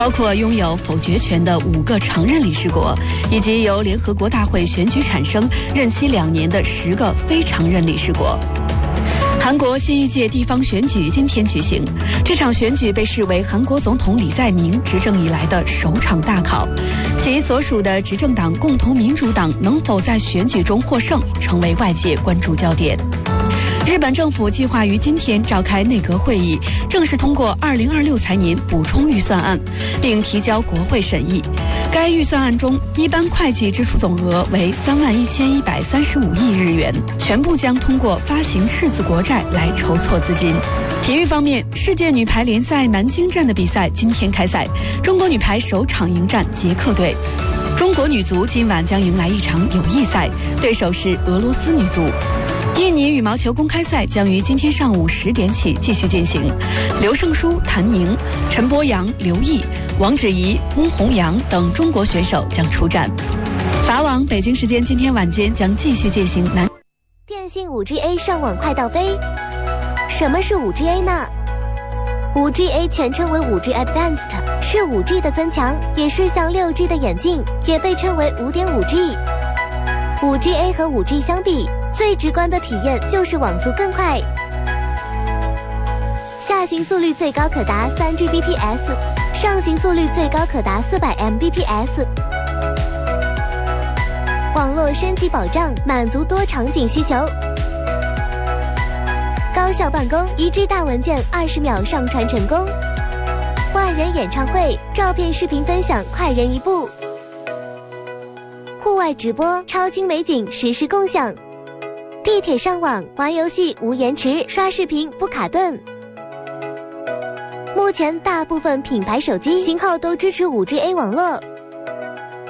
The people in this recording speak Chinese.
包括拥有否决权的5个常任理事国，以及由联合国大会选举产生、任期2年的10个非常任理事国。韩国新一届地方选举今天举行，这场选举被视为韩国总统李在明执政以来的首场大考，其所属的执政党共同民主党能否在选举中获胜，成为外界关注焦点。日本政府计划于今天召开内阁会议，正式通过2026财年补充预算案，并提交国会审议。该预算案中，一般会计支出总额为31135亿日元，全部将通过发行赤字国债来筹措资金。体育方面，世界女排联赛南京站的比赛今天开赛，中国女排首场迎战捷克队。中国女足今晚将迎来一场友谊赛，对手是俄罗斯女足。印尼羽毛球公开赛将于今天上午10点起继续进行，刘胜书、谭宁、陈柏阳、刘毅、王芷怡、翁宏阳等中国选手将出战。法网北京时间今天晚间将继续进行电信 5GA 上网快到飞。什么是 5GA 呢？ 5GA 全称为 5G Advanced， 是 5G 的增强，也是向 6G 的演进，也被称为 5.5G。 5GA 和 5G 相比，最直观的体验就是网速更快，下行速率最高可达 3Gbps， 上行速率最高可达400 Mbps。 网络升级保障，满足多场景需求，高效办公，1G 大文件20秒上传成功，万人演唱会，照片视频分享快人一步，户外直播，超精美景实时共享，地铁上网玩游戏无延迟，刷视频不卡顿。目前大部分品牌手机型号都支持 5GA 网络，